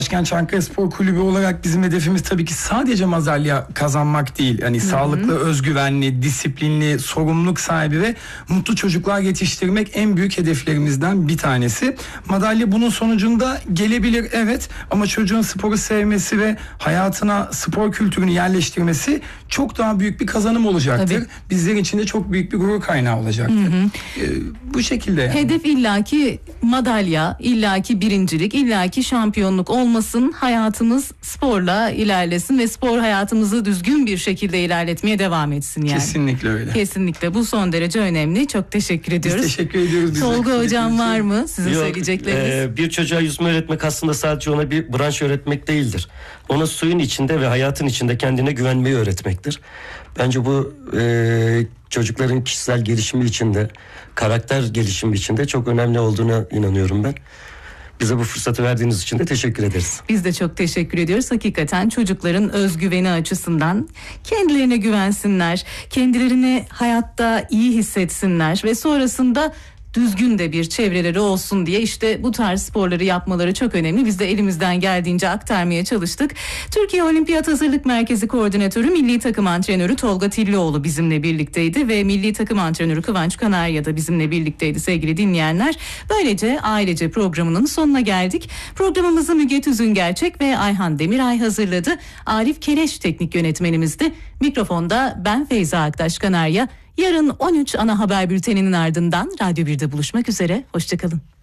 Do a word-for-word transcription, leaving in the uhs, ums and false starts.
Başkent Çankaya Spor Kulübü olarak bizim hedefimiz tabii ki sadece madalya kazanmak değil. Hani Hı-hı. sağlıklı, özgüvenli, disiplinli, sorumluluk sahibi ve mutlu çocuklar yetiştirmek en büyük hedeflerimizden bir tanesi. Madalya bunun sonucunda gelebilir, evet, ama çocuğun sporu sevmesi ve hayatına spor kültürünü yerleştirmesi çok daha büyük bir kazanım olacaktır. Tabii. Bizler için de çok büyük bir gurur kaynağı olacaktır. Ee, bu şekilde yani. Hedef illaki madalya, illaki birincilik, illaki şampiyonluk olmasın. Hayatımız sporla ilerlesin ve spor hayatımızı düzgün bir şekilde ilerletmeye devam etsin yani. Kesinlikle öyle. Kesinlikle. Bu son derece önemli. Çok teşekkür ediyoruz. Biz teşekkür ediyoruz. Tolga Hocam var mı sizin Yok, söyleyecekleriniz? E, bir çocuğa yüzme öğretmek aslında sadece ona bir branş öğretmek değildir. Ona suyun içinde ve hayatın içinde kendine güvenmeyi öğretmektir. Bence bu e, çocukların kişisel gelişimi içinde, karakter gelişimi içinde çok önemli olduğuna inanıyorum ben. Bize bu fırsatı verdiğiniz için de teşekkür ederiz. Biz de çok teşekkür ediyoruz. Hakikaten çocukların özgüveni açısından kendilerine güvensinler, kendilerini hayatta iyi hissetsinler ve sonrasında düzgün de bir çevreleri olsun diye işte bu tarz sporları yapmaları çok önemli. Biz de elimizden geldiğince aktarmaya çalıştık. Türkiye Olimpiyat Hazırlık Merkezi Koordinatörü, Milli Takım Antrenörü Tolga Tillioğlu bizimle birlikteydi ve Milli Takım Antrenörü Kıvanç Kanarya da bizimle birlikteydi sevgili dinleyenler. Böylece ailece programının sonuna geldik. Programımızı Müge Tüzüngerçek ve Ayhan Demiray hazırladı. Arif Keleş teknik yönetmenimizdi. Mikrofonda ben Feyza Aktaş Kanarya. Yarın on üç ana haber bülteninin ardından Radyo bir'de buluşmak üzere. Hoşçakalın.